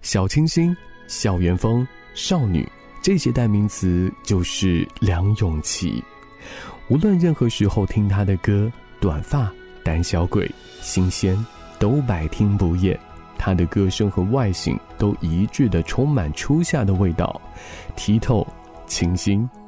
小清新、校园风、少女，这些代名词就是梁咏琪。无论任何时候听她的歌，短发、胆小鬼、新鲜，都百听不厌。她的歌声和外形都一致的充满初夏的味道，剔透、清新